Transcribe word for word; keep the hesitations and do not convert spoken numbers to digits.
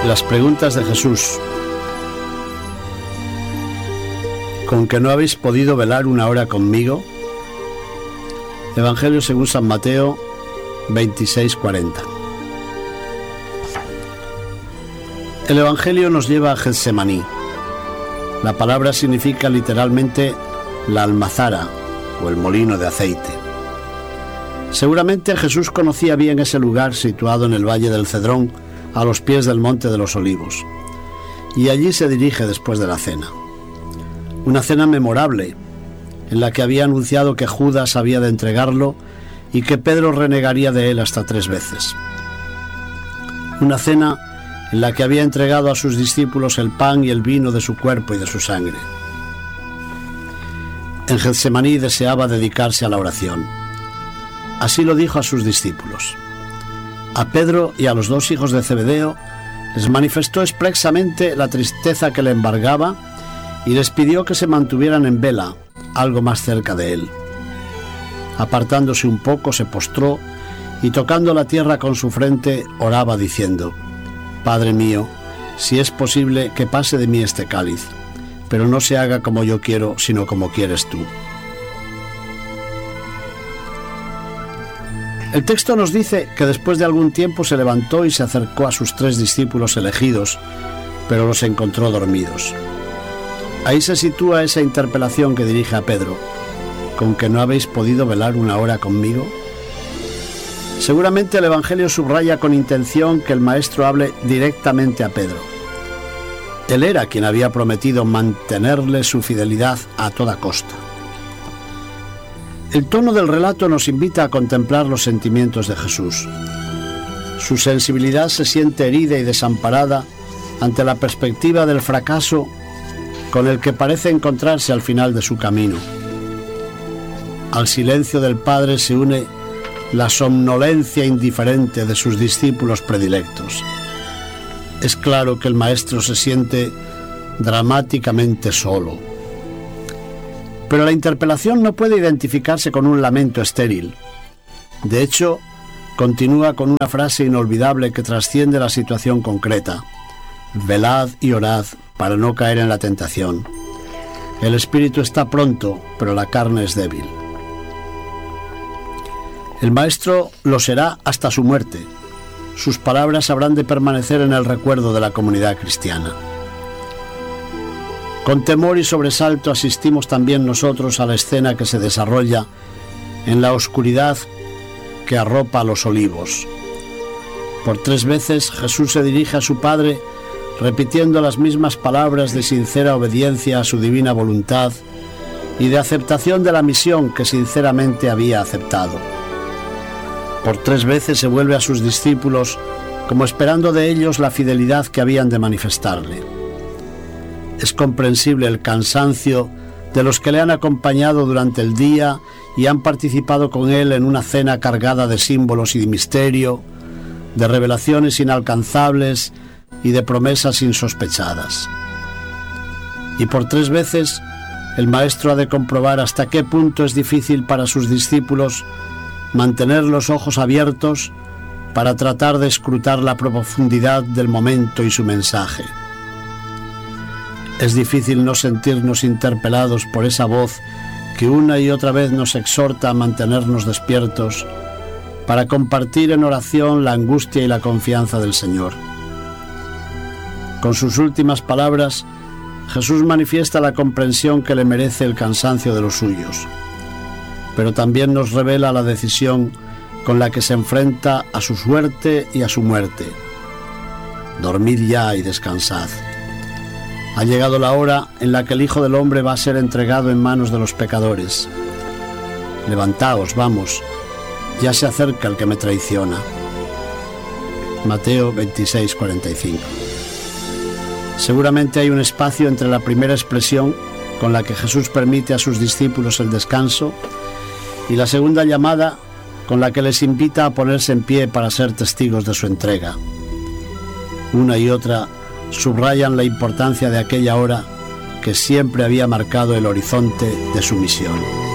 Las preguntas de Jesús. ¿Con que no habéis podido velar una hora conmigo? Evangelio según San Mateo veintiséis cuarenta. El Evangelio nos lleva a Getsemaní. La palabra significa literalmente la almazara o el molino de aceite. Seguramente Jesús conocía bien ese lugar situado en el Valle del Cedrón, a los pies del Monte de los Olivos, y allí se dirige después de la cena. Una cena memorable, en la que había anunciado que Judas había de entregarlo y que Pedro renegaría de él hasta tres veces. Una cena en la que había entregado a sus discípulos el pan y el vino de su cuerpo y de su sangre. En Getsemaní deseaba dedicarse a la oración. Así lo dijo a sus discípulos. A Pedro y a los dos hijos de Zebedeo les manifestó expresamente la tristeza que le embargaba y les pidió que se mantuvieran en vela, algo más cerca de él. Apartándose un poco, se postró y tocando la tierra con su frente, oraba diciendo: Padre mío, si es posible, que pase de mí este cáliz, pero no se haga como yo quiero, sino como quieres tú. El texto nos dice que después de algún tiempo se levantó y se acercó a sus tres discípulos elegidos, pero los encontró dormidos. Ahí se sitúa esa interpelación que dirige a Pedro: ¿con que no habéis podido velar una hora conmigo? Seguramente el Evangelio subraya con intención que el Maestro hable directamente a Pedro. Él era quien había prometido mantenerle su fidelidad a toda costa. El tono del relato nos invita a contemplar los sentimientos de Jesús. Su sensibilidad se siente herida y desamparada ante la perspectiva del fracaso con el que parece encontrarse al final de su camino. Al silencio del Padre se une la somnolencia indiferente de sus discípulos predilectos. Es claro que el Maestro se siente dramáticamente solo. Pero la interpelación no puede identificarse con un lamento estéril. De hecho, continúa con una frase inolvidable que trasciende la situación concreta: velad y orad para no caer en la tentación. El espíritu está pronto, pero la carne es débil. El Maestro lo será hasta su muerte. Sus palabras habrán de permanecer en el recuerdo de la comunidad cristiana. Con temor y sobresalto asistimos también nosotros a la escena que se desarrolla en la oscuridad que arropa los olivos. Por tres veces Jesús se dirige a su Padre repitiendo las mismas palabras de sincera obediencia a su divina voluntad y de aceptación de la misión que sinceramente había aceptado. Por tres veces se vuelve a sus discípulos como esperando de ellos la fidelidad que habían de manifestarle. Es comprensible el cansancio de los que le han acompañado durante el día y han participado con él en una cena cargada de símbolos y de misterio, de revelaciones inalcanzables y de promesas insospechadas. Y por tres veces el Maestro ha de comprobar hasta qué punto es difícil para sus discípulos mantener los ojos abiertos para tratar de escrutar la profundidad del momento y su mensaje. Es difícil no sentirnos interpelados por esa voz que una y otra vez nos exhorta a mantenernos despiertos para compartir en oración la angustia y la confianza del Señor. Con sus últimas palabras, Jesús manifiesta la comprensión que le merece el cansancio de los suyos, pero también nos revela la decisión con la que se enfrenta a su suerte y a su muerte. Dormid ya y descansad. Ha llegado la hora en la que el Hijo del Hombre va a ser entregado en manos de los pecadores. Levantaos, vamos, ya se acerca el que me traiciona. Mateo veintiséis cuarenta y cinco. Seguramente hay un espacio entre la primera expresión con la que Jesús permite a sus discípulos el descanso y la segunda llamada con la que les invita a ponerse en pie para ser testigos de su entrega. Una y otra subrayan la importancia de aquella hora que siempre había marcado el horizonte de su misión.